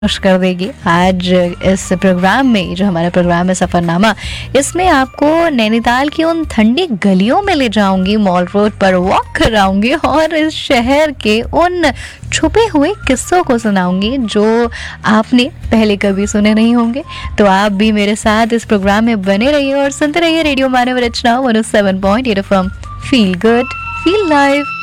खुश कर देगी। आज इस प्रोग्राम में, जो हमारा प्रोग्राम है सफ़रनामा, इसमें आपको नैनीताल की उन ठंडी गलियों में ले जाऊंगी, मॉल रोड पर वॉक कराऊंगी और इस शहर के उन छुपे हुए किस्सों को सुनाऊंगी जो आपने पहले कभी सुने नहीं होंगे। तो आप भी मेरे साथ इस प्रोग्राम में बने रहिए और सुनते रहिए रेडियो मानव रचना 107.8 FM। Feel good, feel live.